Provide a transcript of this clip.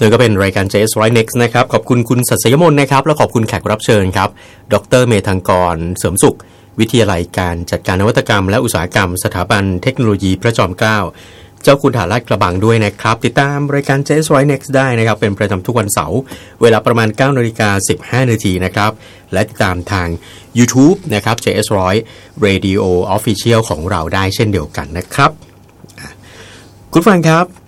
นั่นก็เป็นรายการ JS Right Next นะครับขอบคุณคุณศัสยมนนะครับและขอบคุณแขกรับเชิญครับดร.เมธังกรเสริมสุขวิทยาลัยการจัดการนวัตกรรมและอุตสาหกรรมสถาบันเทคโนโลยีพระจอมเกล้าเจ้าคุณฐานลาดกระบังด้วยนะครับติดตามรายการ JS Right Next ได้นะครับเป็นประจำทุกวันเสาร์เวลาประมาณ 9:15 น.นะครับและติดตามทาง YouTube นะครับ JS Right Radio Official ของเราได้เช่นเดียวกันนะครับคุณฟังครับ